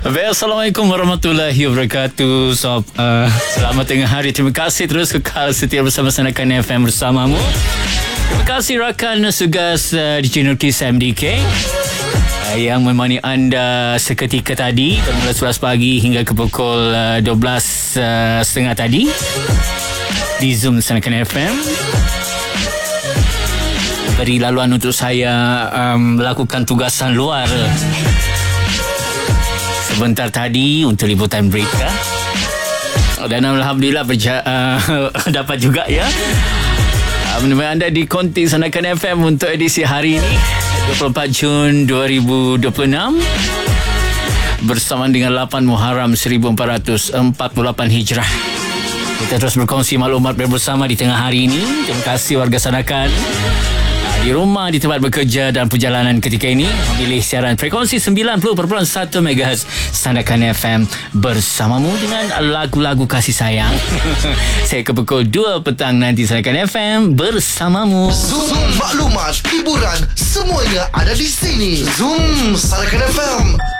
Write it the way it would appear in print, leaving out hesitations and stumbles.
Baik, Assalamualaikum warahmatullahi wabarakatuh. Selamat tengah hari. Terima kasih terus kekal setia bersama Sanakan FM bersamamu. Terima kasih rakan sugas di channel Kiss MDK yang menemani anda seketika tadi bermula 11 pagi hingga ke pukul 12.30 tadi di Zoom Sanakan FM. Beri laluan untuk saya melakukan tugasan luar sebentar tadi untuk liputan break dan Alhamdulillah dapat juga ya menemui anda di konti Sanakan FM untuk edisi hari ini 24 Jun 2026 bersamaan dengan 8 Muharram 1448 Hijrah. Kita terus berkongsi maklumat bersama di tengah hari ini. Terima kasih warga Sanakan di rumah, di tempat bekerja dan perjalanan ketika ini memilih siaran frekuensi 90.1 MHz Sanakan FM bersamamu dengan lagu-lagu kasih sayang. Saya ke pukul 2 petang nanti Sanakan FM bersamamu. Zoom, maklumat, hiburan, semuanya ada di sini. Zoom Sanakan FM.